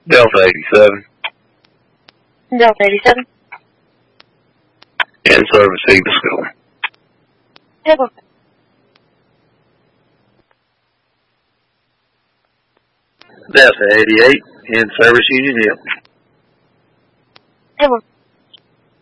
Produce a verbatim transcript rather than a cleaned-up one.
Delta eighty-seven. Delta eighty-seven. In service, Eagle School. Eagle. Delta eighty-eight. In service, Union Hill. Eagle.